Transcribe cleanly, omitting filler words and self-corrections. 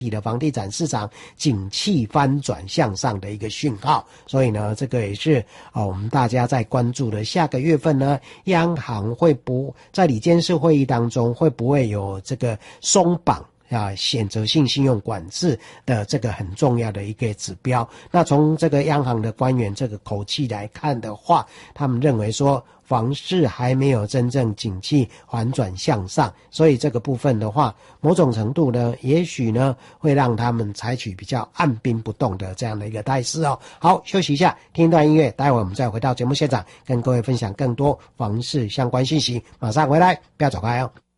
的房地产市场景气翻转向上的一个讯号，所以呢，这个也是我们大家在关注的下个月份呢，央行会不在理监事会议当中会不会有这个松绑选择性信用管制的这个很重要的一个指标。那从这个央行的官员这个口气来看的话，他们认为说房市还没有真正景气反转向上，所以这个部分的话，某种程度呢，也许呢会让他们采取比较按兵不动的这样的一个态势哦。好，休息一下，听一段音乐，待会我们再回到节目现场，跟各位分享更多房市相关信息。马上回来，不要走开哦。